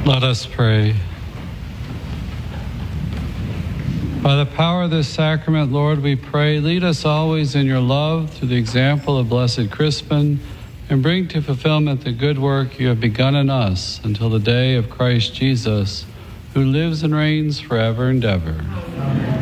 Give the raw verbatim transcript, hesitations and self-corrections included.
Let us pray. By the power of this sacrament, Lord, we pray, lead us always in your love through the example of Blessed Crispin, and bring to fulfillment the good work you have begun in us until the day of Christ Jesus, who lives and reigns forever and ever. Amen.